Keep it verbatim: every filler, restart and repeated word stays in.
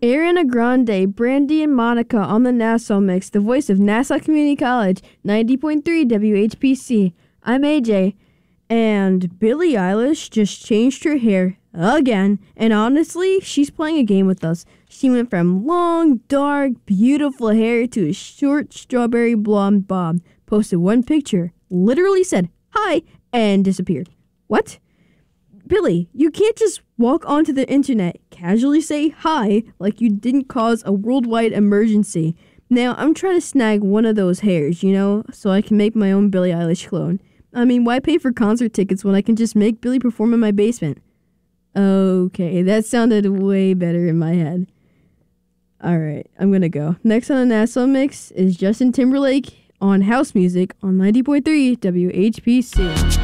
Ariana Grande, Brandy, and Monica on the Nassau Mix, the voice of Nassau Community College, ninety point three W H P C. I'm A J, and Billie Eilish just changed her hair again, and honestly, she's playing a game with us. She went from long, dark, beautiful hair to a short, strawberry blonde bob, posted one picture, literally said, hi, and disappeared. What? Billie, you can't just walk onto the internet, casually say hi, like you didn't cause a worldwide emergency. Now, I'm trying to snag one of those hairs, you know, so I can make my own Billie Eilish clone. I mean, why pay for concert tickets when I can just make Billie perform in my basement? Okay, that sounded way better in my head. Alright, I'm gonna go. Next on the Nassau Mix is Justin Timberlake on House Music on ninety point three W H P C.